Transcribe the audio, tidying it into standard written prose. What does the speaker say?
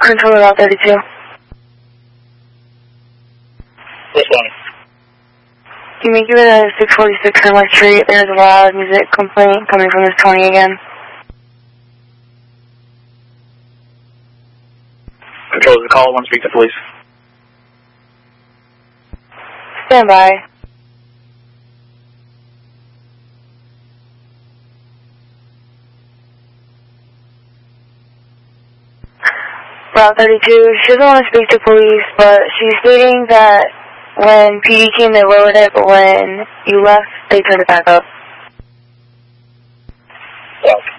Control Route 32. Which one? You may give it a 646 Kenmore Street. There's a loud music complaint coming from this 20 again. Control the call. I want to speak to police. Stand by. Route 32, she doesn't want to speak to police, but she's stating that when PD came, they lowered it, but when you left, they turned it back up. Well,